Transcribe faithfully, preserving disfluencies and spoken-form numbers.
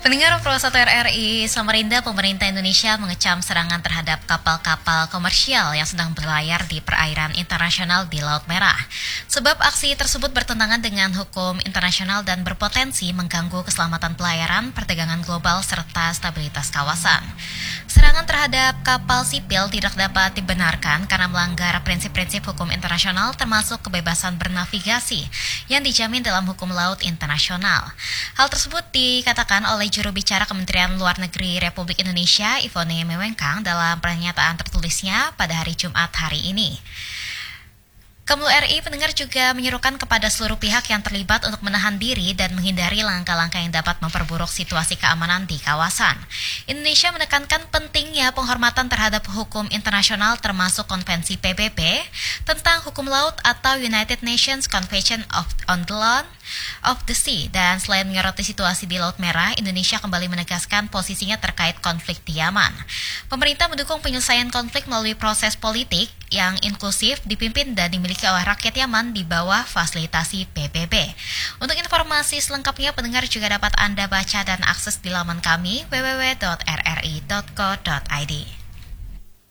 Pendengar Pro satu R R I, Samarinda, pemerintah Indonesia mengecam serangan terhadap kapal-kapal komersial yang sedang berlayar di perairan internasional di Laut Merah. Sebab aksi tersebut bertentangan dengan hukum internasional dan berpotensi mengganggu keselamatan pelayaran, perdagangan global, serta stabilitas kawasan. Serangan terhadap kapal sipil tidak dapat dibenarkan karena melanggar prinsip-prinsip hukum internasional termasuk kebebasan bernavigasi yang dijamin dalam hukum laut internasional. Hal tersebut dikatakan oleh juru bicara Kementerian Luar Negeri Republik Indonesia, Ivone Mewengkang, dalam pernyataan tertulisnya pada hari Jumat hari ini. Kemlu R I pendengar juga menyerukan kepada seluruh pihak yang terlibat untuk menahan diri dan menghindari langkah-langkah yang dapat memperburuk situasi keamanan di kawasan. Indonesia menekankan pentingnya penghormatan terhadap hukum internasional termasuk Konvensi P B B tentang hukum laut atau United Nations Convention of, on the Law of the Sea. Dan selain menyoroti situasi di Laut Merah, Indonesia kembali menegaskan posisinya terkait konflik di Yaman. Pemerintah mendukung penyelesaian konflik melalui proses politik yang inklusif, dipimpin dan dimiliki oleh rakyat Yaman di bawah fasilitasi P B B. Untuk informasi selengkapnya, pendengar juga dapat Anda baca dan akses di laman kami w w w dot r r i dot co dot i d.